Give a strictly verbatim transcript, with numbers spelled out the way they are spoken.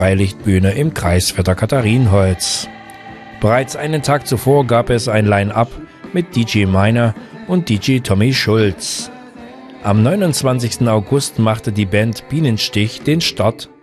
Freilichtbühne im Kreisvierter Katharinenholz. Bereits einen Tag zuvor gab es ein Line-Up mit D J Miner und D J Tommy Schulz. Am neunundzwanzigsten August machte die Band Bienenstich den Start